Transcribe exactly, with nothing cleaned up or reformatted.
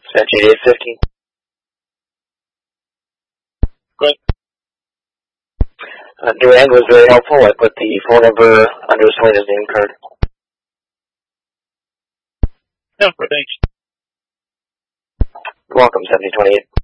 Dispatch eighty-eight fifty. Good. Uh, Durand was very helpful. I put the phone number under Selena's name card. Yeah, thanks. You're welcome, seventy twenty-eight.